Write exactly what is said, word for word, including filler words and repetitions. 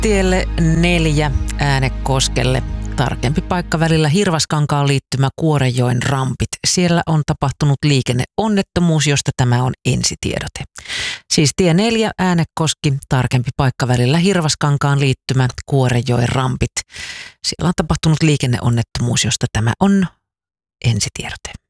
tielle neljä Äänekoskelle. Tarkempi paikka välillä Hirvaskankaan liittymä Kuorejoen rampit. Siellä on tapahtunut liikenneonnettomuus, josta tämä on ensitiedote. Siis tie neljä Äänekoski, tarkempi paikka välillä Hirvaskankaan liittymä Kuorejoen rampit. Siellä on tapahtunut liikenneonnettomuus, josta tämä on ensitiedote.